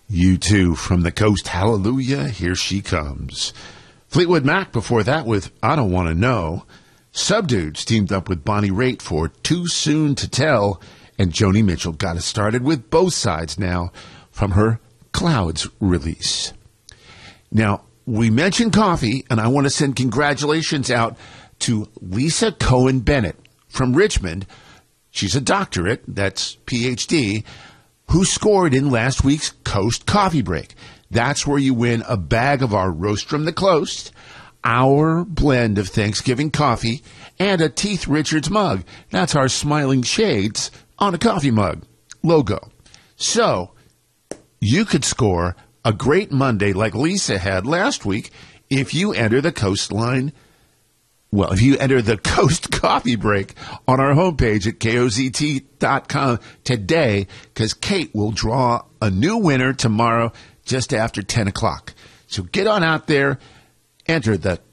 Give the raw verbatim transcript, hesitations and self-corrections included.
You too, from the coast, hallelujah, here she comes. Fleetwood Mac before that with I Don't Want to Know. Subdudes teamed up with Bonnie Raitt for Too Soon to Tell. And Joni Mitchell got us started with Both Sides now from her Clouds release. Now, we mentioned coffee, and I want to send congratulations out to Lisa Cohen Bennett from Richmond. She's a doctorate, that's P H D, who scored in last week's Coast Coffee Break. That's where you win a bag of our Roast from the Coast, our blend of Thanksgiving coffee, and a Teeth Richards mug. That's our Smiling Shades on a coffee mug logo. So, you could score a great Monday like Lisa had last week if you enter the Coastline, well, if you enter the Coast Coffee Break on our homepage at K O Z T dot com today, because Kate will draw a new winner tomorrow just after ten o'clock. So get on out there, enter the